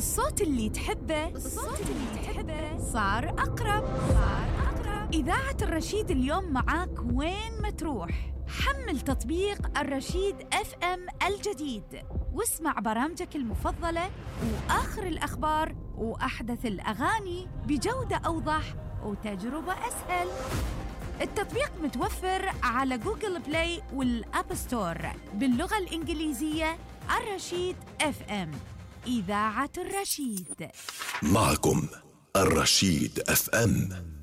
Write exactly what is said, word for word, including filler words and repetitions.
الصوت اللي تحبه الصوت اللي تحبه صار أقرب صار أقرب إذاعة الرشيد اليوم معاك وين ما تروح. حمل تطبيق الرشيد اف ام الجديد واسمع برامجك المفضلة وآخر الأخبار وأحدث الأغاني بجودة أوضح وتجربة أسهل. التطبيق متوفر على جوجل بلاي والأب ستور باللغة الإنجليزية. الرشيد اف ام، إذاعة الرشيد. معكم الرشيد اف ام.